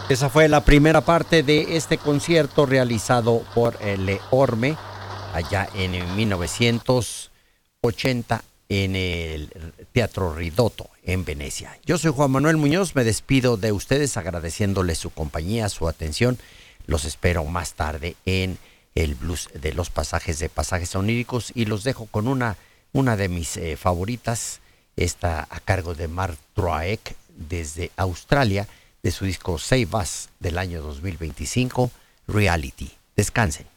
Esa fue la primera parte de este concierto realizado por Le Orme allá en 1980 en el Teatro Ridotto en Venecia. Yo soy Juan Manuel Muñoz, me despido de ustedes agradeciéndoles su compañía, su atención. Los espero más tarde en el blues de los pasajes de pasajes oníricos y los dejo con una de mis favoritas, esta a cargo de Mark Droek desde Australia, de su disco Save Us del año 2025, Reality. Descansen.